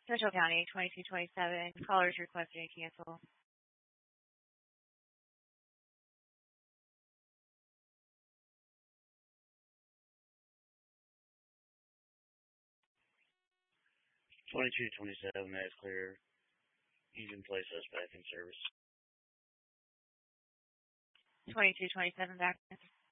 Central County, 2227. Callers requesting to cancel. That's clear. You can place us back in service. 2227 back.